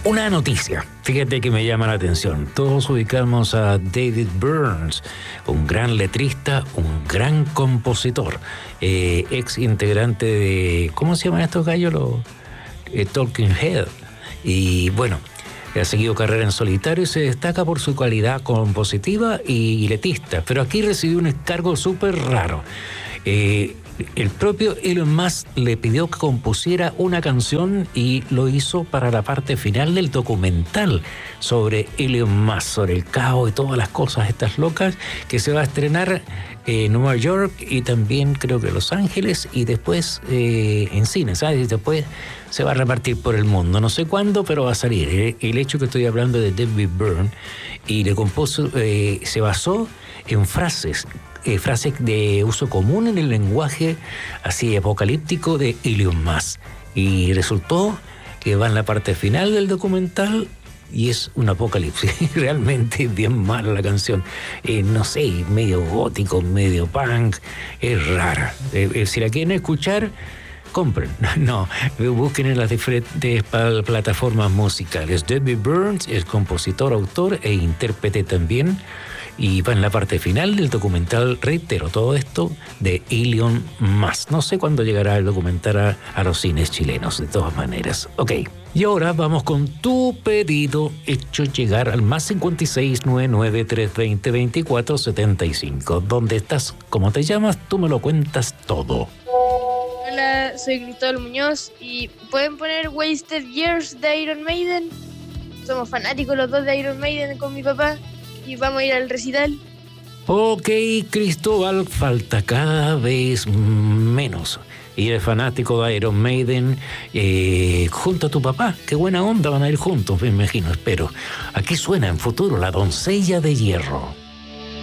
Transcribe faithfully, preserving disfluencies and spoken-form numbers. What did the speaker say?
Una noticia, fíjate que me llama la atención. Todos ubicamos a David Burns, un gran letrista, un gran compositor, eh, ex integrante de, ¿cómo se llaman estos gallos? Los eh, Talking Head. Y bueno, ha seguido carrera en solitario y se destaca por su calidad compositiva y letrista. Pero aquí recibió un encargo súper raro. Eh, El propio Elon Musk le pidió que compusiera una canción y lo hizo para la parte final del documental sobre Elon Musk, sobre el caos y todas las cosas estas locas, que se va a estrenar en Nueva York y también creo que Los Ángeles y después eh, en cine, ¿sabes? Y después se va a repartir por el mundo. No sé cuándo, pero va a salir. El, el hecho que estoy hablando de David Byrne y le compuso, eh, se basó en frases Eh, frases de uso común en el lenguaje así apocalíptico de Elon Musk. Y resultó que va en la parte final del documental y es un apocalipsis. Realmente bien mala la canción. Eh, no sé, medio gótico, medio punk. Es rara. Eh, eh, si la quieren escuchar, compren. No, busquen en las diferentes plataformas musicales. David Burns es compositor, autor e intérprete también. Y va en la parte final del documental, reitero, todo esto de Elon Musk. No sé cuándo llegará el documental a, a los cines chilenos, de todas maneras. Ok, y ahora vamos con tu pedido hecho llegar al más cincuenta y seis, noventa y nueve, trescientos veinte, veinticuatro setenta y cinco. ¿Dónde estás? ¿Cómo te llamas? Tú me lo cuentas todo. Hola, soy Cristóbal Muñoz y ¿pueden poner Wasted Years de Iron Maiden? Somos fanáticos los dos de Iron Maiden con mi papá. Y vamos a ir al recital. Ok, Cristóbal, falta cada vez menos. Y eres fanático de Iron Maiden eh, junto a tu papá. Qué buena onda, van a ir juntos, me imagino, espero. Aquí suena en futuro La Doncella de Hierro.